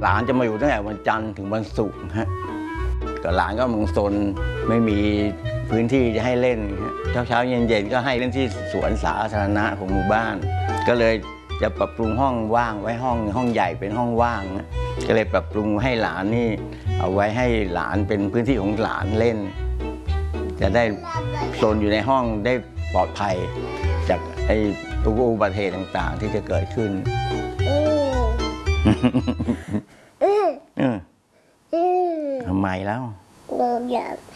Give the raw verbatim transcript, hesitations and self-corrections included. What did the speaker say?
หลานจะมาอยู่ตั้งแต่วันจันทร์ถึงวันศุกร์ฮะก็หลานก็มึงซนไม่มีพื้นที่จะให้เล่นเช้าเช้าเย็นเย็นก็ให้เล่นที่สวนสาธารณะของหมู่บ้านก็เลยจะปรับปรุงห้องว่างไว้ห้องห้องใหญ่เป็นห้องว่างก็เลยปรับปรุงให้หลานนี่เอาไว้ให้หลานเป็นพื้นที่ของหลานเล่นจะได้โซนอยู่ในห้องได้ปลอดภัยจากไอ้อุบัติเหตุต่างๆที่จะเกิดขึ้นทำไมแล้ว